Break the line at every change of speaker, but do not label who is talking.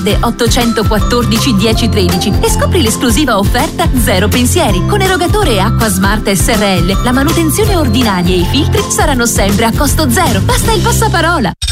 verde 814 1013 e scopri l'esclusiva offerta Zero Pensieri. Con erogatore Acqua Smart SRL, la manutenzione ordinaria e i filtri saranno sempre a costo zero. Basta il passaparola.